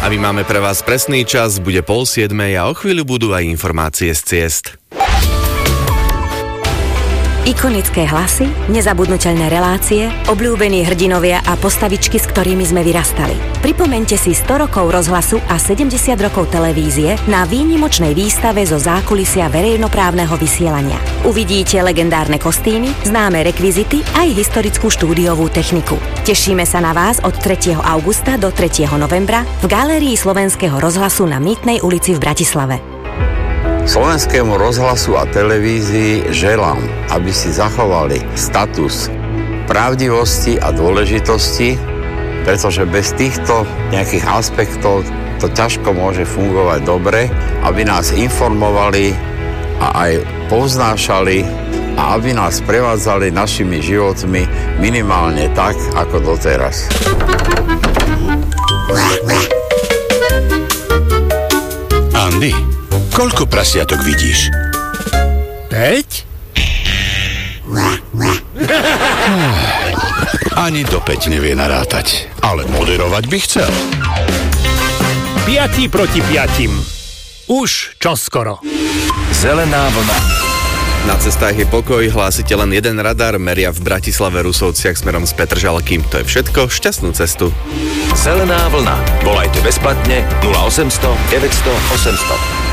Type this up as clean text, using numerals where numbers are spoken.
A my máme pre vás presný čas, bude 6:30 a o chvíľu budú aj informácie z ciest. Ikonické hlasy, nezabudnuteľné relácie, obľúbení hrdinovia a postavičky, s ktorými sme vyrastali. Pripomeňte si 100 rokov rozhlasu a 70 rokov televízie na výnimočnej výstave zo zákulisia verejnoprávneho vysielania. Uvidíte legendárne kostýmy, známe rekvizity aj historickú štúdiovú techniku. Tešíme sa na vás od 3. augusta do 3. novembra v Galérii Slovenského rozhlasu na Mýtnej ulici v Bratislave. Slovenskému rozhlasu a televízii želám, aby si zachovali status pravdivosti a dôležitosti, pretože bez týchto nejakých aspektov to ťažko môže fungovať dobre, aby nás informovali a aj povznášali a aby nás prevádzali našimi životmi minimálne tak, ako doteraz. Andy, koľko prasiatok vidíš? 5? Ani do 5 nevie narátať, ale moderovať by chcel. 5 proti 5. Už čoskoro. Zelená vlna. Na cestách je pokoj, hlásite len jeden radar, meria v Bratislave Rusovciach smerom z Petržalky. To je všetko, šťastnú cestu. Zelená vlna. Volajte bezplatne 0800 900 800.